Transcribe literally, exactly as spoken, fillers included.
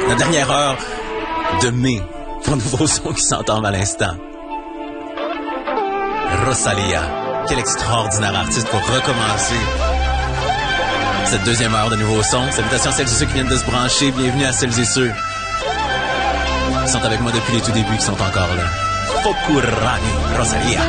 La dernière heure de mai pour nouveau son qui s'entend à l'instant. Rosalia, quel extraordinaire artiste pour recommencer cette deuxième heure de nouveau son. Salutations à celles et ceux qui viennent de se brancher. Bienvenue à celles et ceux qui sont avec moi depuis les tout débuts, qui sont encore là. Fokurani, Rosalia.